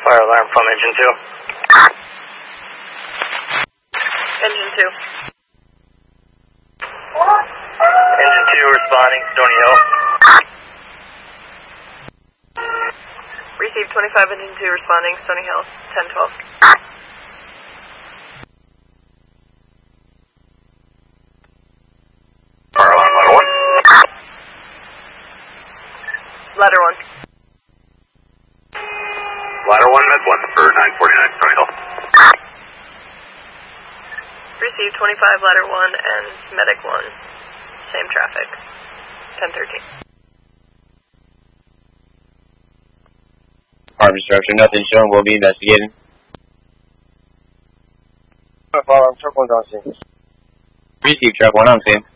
Fire alarm from engine 2. Engine 2. Engine 2 responding, Stony Hill. Received 25, engine 2 responding, Stony Hill, 1012. Fire alarm, ladder 1. Ladder 1. Ladder 1, med 1 for 949, Stony Hill. Received 25, ladder 1 and medic 1. Same traffic. 1013. Department structure, nothing shown, we'll be investigating. Fire alarm, truck 1's on scene. Received, truck 1 on scene.